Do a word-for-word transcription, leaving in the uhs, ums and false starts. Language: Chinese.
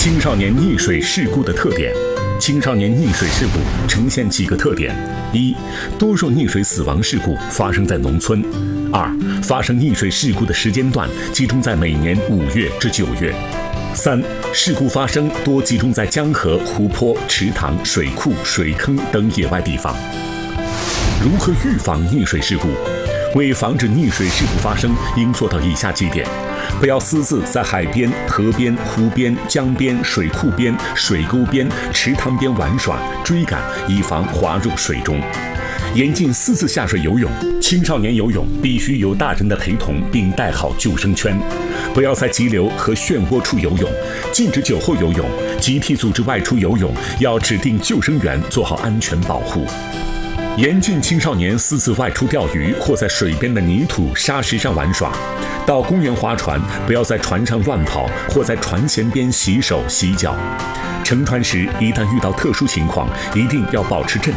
青少年溺水事故的特点。青少年溺水事故呈现几个特点：一、多数溺水死亡事故发生在农村；二、发生溺水事故的时间段集中在每年五月至九月；三、事故发生多集中在江河、湖泊、池塘、水库、水坑等野外地方。如何预防溺水事故？为防止溺水事故发生，应做到以下几点：不要私自在海边、河边、湖边、江边、水库边、水沟边、池塘边玩耍、追赶，以防滑入水中。严禁私自下水游泳，青少年游泳必须有大人的陪同，并带好救生圈。不要在急流和漩涡处游泳，禁止酒后游泳。集体组织外出游泳，要指定救生员做好安全保护。严禁青少年私自外出钓鱼或在水边的泥土、沙石上玩耍。到公园划船，不要在船上乱跑或在船舷边洗手洗脚。乘船时，一旦遇到特殊情况，一定要保持镇